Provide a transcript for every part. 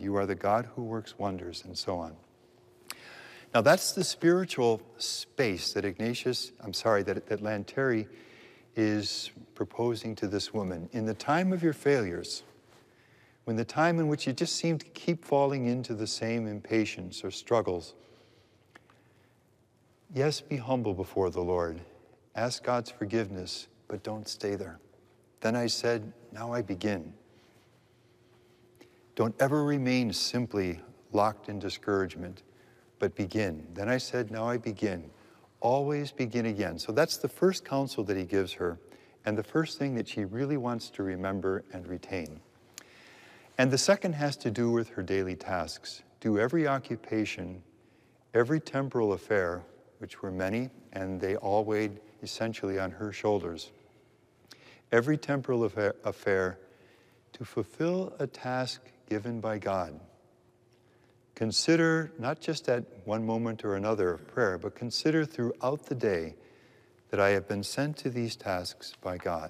You are the God who works wonders, and so on. Now that's the spiritual space that that Lanteri is proposing to this woman. In the time of your failures, when the time in which you just seem to keep falling into the same impatience or struggles, yes, be humble before the Lord. Ask God's forgiveness, but don't stay there. Then I said, now I begin. Don't ever remain simply locked in discouragement, but begin. Then I said, now I begin. Always begin again. So that's the first counsel that he gives her, and the first thing that she really wants to remember and retain. And the second has to do with her daily tasks. Do every occupation, every temporal affair, which were many, and they all weighed essentially on her shoulders. Every temporal affair to fulfill a task given by God. Consider, not just at one moment or another of prayer, but consider throughout the day that I have been sent to these tasks by God.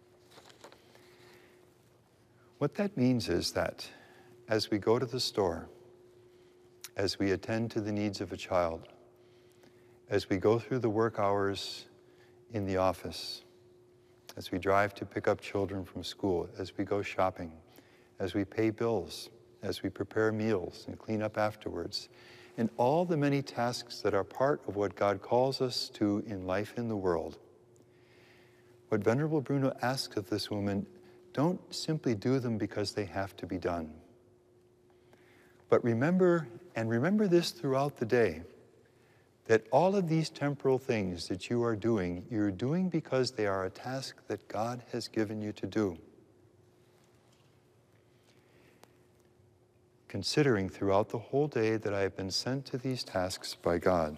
What that means is that as we go to the store, as we attend to the needs of a child, as we go through the work hours in the office, as we drive to pick up children from school, as we go shopping, as we pay bills, as we prepare meals and clean up afterwards, and all the many tasks that are part of what God calls us to in life in the world. What Venerable Bruno asks of this woman, don't simply do them because they have to be done. But remember this throughout the day, that all of these temporal things that you are doing, you're doing because they are a task that God has given you to do. Considering throughout the whole day that I have been sent to these tasks by God.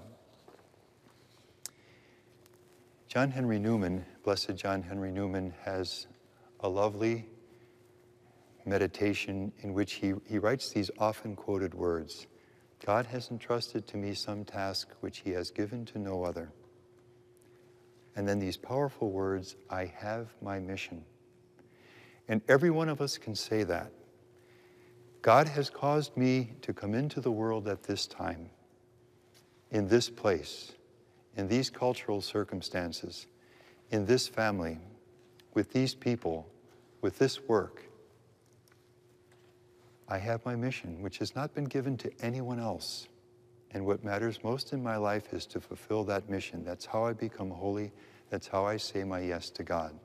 John Henry Newman, Blessed John Henry Newman, has a lovely meditation in which he writes these often quoted words. God has entrusted to me some task which he has given to no other. And then these powerful words, I have my mission. And every one of us can say that. God has caused me to come into the world at this time, in this place, in these cultural circumstances, in this family, with these people, with this work. I have my mission, which has not been given to anyone else. And what matters most in my life is to fulfill that mission. That's how I become holy. That's how I say my yes to God.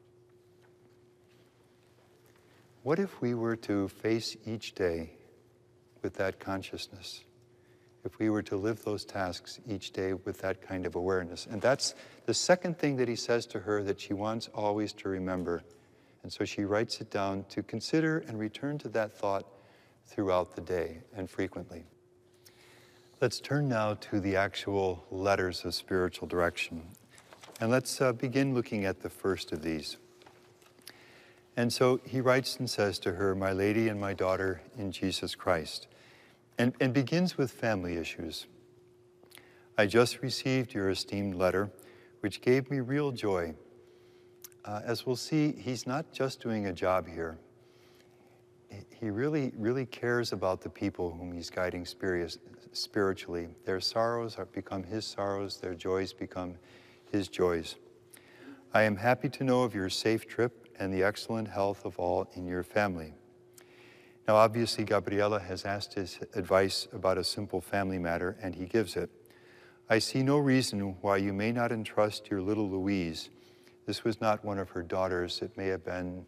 What if we were to face each day with that consciousness? If we were to live those tasks each day with that kind of awareness? And that's the second thing that he says to her that she wants always to remember. And so she writes it down to consider and return to that thought throughout the day and frequently. Let's turn now to the actual letters of spiritual direction. And let's begin looking at the first of these. And so he writes and says to her, my lady and my daughter in Jesus Christ, and begins with family issues. I just received your esteemed letter, which gave me real joy. As we'll see, he's not just doing a job here. He really, really cares about the people whom he's guiding spiritually. Their sorrows become his sorrows, their joys become his joys. I am happy to know of your safe trip and the excellent health of all in your family. Now, obviously, Gabriela has asked his advice about a simple family matter, and he gives it. I see no reason why you may not entrust your little Louise. This was not one of her daughters. It may have been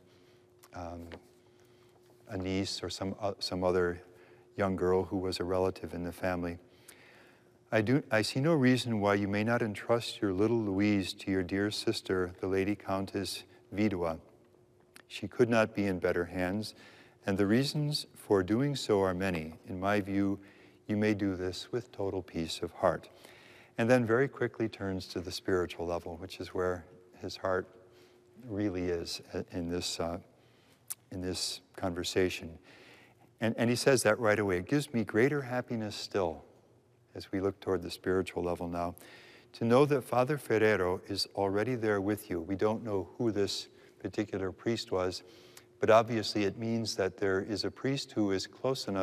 a niece or some other young girl who was a relative in the family. I see no reason why you may not entrust your little Louise to your dear sister, the Lady Countess Vidua. She could not be in better hands, and the reasons for doing so are many. In my view, you may do this with total peace of heart. And then very quickly turns to the spiritual level, which is where his heart really is in this conversation. And he says that right away. It gives me greater happiness still, as we look toward the spiritual level now, to know that Father Ferrero is already there with you. We don't know who this particular priest was, but obviously it means that there is a priest who is close enough